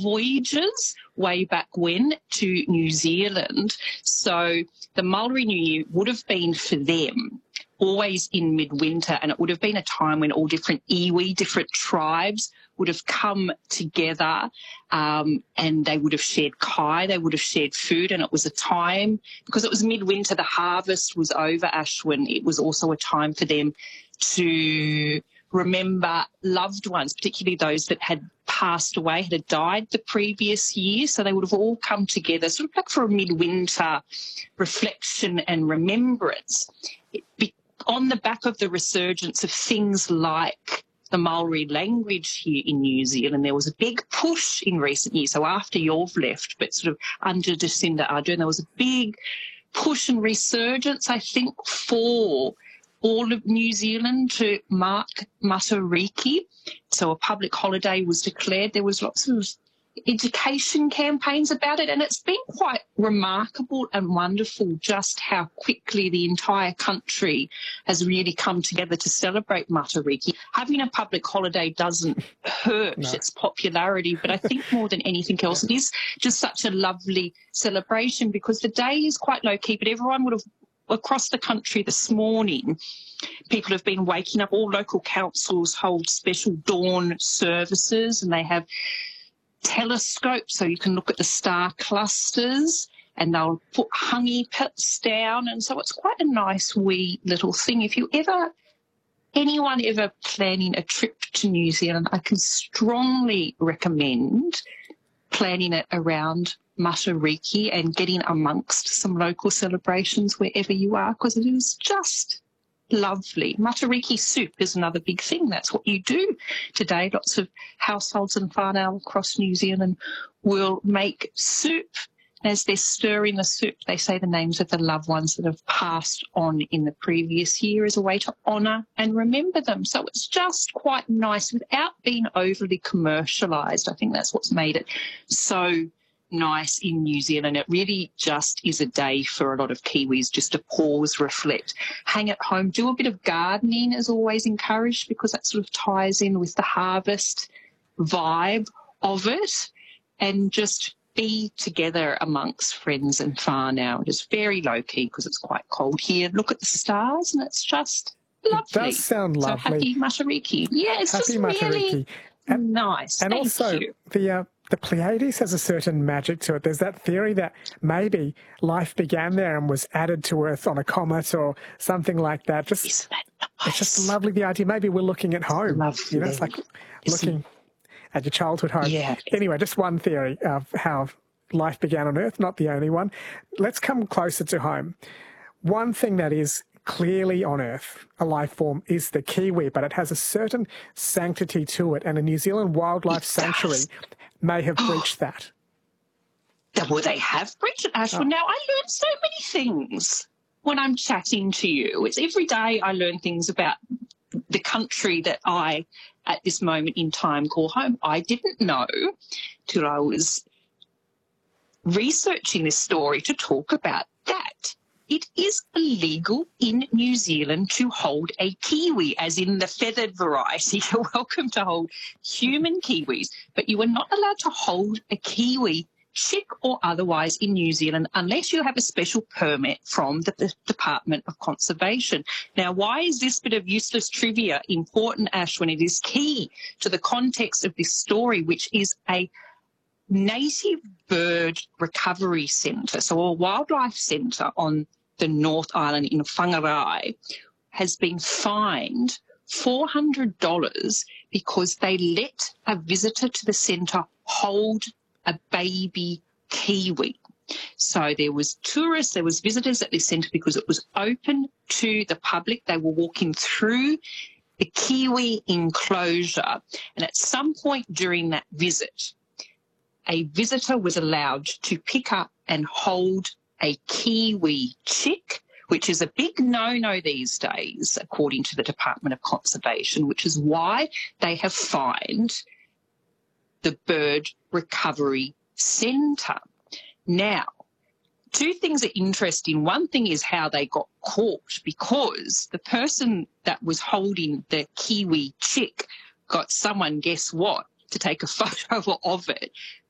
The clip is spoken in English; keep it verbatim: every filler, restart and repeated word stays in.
voyages way back when to New Zealand. So the Maori New Year would have been for them always in midwinter, and it would have been a time when all different iwi, different tribes would have come together, um, and they would have shared kai, they would have shared food, and it was a time, because it was midwinter, the harvest was over, Ashwin, it was also a time for them to remember loved ones, particularly those that had passed away, had died the previous year. So they would have all come together, sort of like for a midwinter reflection and remembrance. It be, on the back of the resurgence of things like the Maori language here in New Zealand, there was a big push in recent years. So after you've left, but sort of under Jacinda Ardern, there was a big push and resurgence, I think, for all of New Zealand to mark Matariki. So a public holiday was declared. There was lots of education campaigns about it, and it's been quite remarkable and wonderful just how quickly the entire country has really come together to celebrate Matariki. Having a public holiday doesn't hurt no. its popularity, but I think more than anything else, yeah. it is just such a lovely celebration because the day is quite low-key, but everyone would have across the country this morning, people have been waking up. All local councils hold special dawn services, and they have telescopes so you can look at the star clusters, and they'll put honey pits down. And so it's quite a nice wee little thing. If you ever, anyone ever planning a trip to New Zealand, I can strongly recommend planning it around Matariki and getting amongst some local celebrations wherever you are, because it is just lovely. Matariki soup is another big thing. That's what you do today. Lots of households and whānau across New Zealand will make soup. As they're stirring the soup, they say the names of the loved ones that have passed on in the previous year as a way to honour and remember them. So it's just quite nice without being overly commercialised. I think that's what's made it so nice in New Zealand. It really just is a day for a lot of Kiwis just to pause, reflect, hang at home, do a bit of gardening is always encouraged because that sort of ties in with the harvest vibe of it, and just be together amongst friends and whānau. It is very low-key because it's quite cold here. Look at the stars and it's just lovely. It does sound lovely. So happy Matariki. Yeah, it's happy just Matariki. really and, nice. And Thank also you. the uh, the Pleiades has a certain magic to it. There's that theory that maybe life began there and was added to Earth on a comet or something like that. Just Isn't that nice? It's just lovely, the idea. Maybe we're looking at home. Lovely. You know, it's like Isn't looking at your childhood home. Yeah. Anyway, just one theory of how life began on Earth, not the only one. Let's come closer to home. One thing that is clearly on Earth, a life form, is the kiwi, but it has a certain sanctity to it, and a New Zealand wildlife It sanctuary does. may have breached that. Well, they have breached it, Ashwin. Oh. Now, I learn so many things when I'm chatting to you. It's every day I learn things about the country that I, at this moment in time, call home. I didn't know till I was researching this story to talk about that. It is illegal in New Zealand to hold a kiwi, as in the feathered variety. You're welcome to hold human kiwis, but you are not allowed to hold a kiwi, chick or otherwise, in New Zealand unless you have a special permit from the, the Department of Conservation. Now, why is this bit of useless trivia important, Ash, when it is key to the context of this story, which is a native bird recovery centre, so a wildlife centre on the North Island in Whangarei, has been fined four hundred dollars because they let a visitor to the centre hold a baby kiwi. So there was tourists, there was visitors at this centre because it was open to the public. They were walking through the kiwi enclosure, and at some point during that visit, a visitor was allowed to pick up and hold a kiwi chick, which is a big no-no these days, according to the Department of Conservation, which is why they have fined the Bird Recovery Centre. Now, two things are interesting. One thing is how they got caught, because the person that was holding the kiwi chick got someone, guess what, to take a photo of it,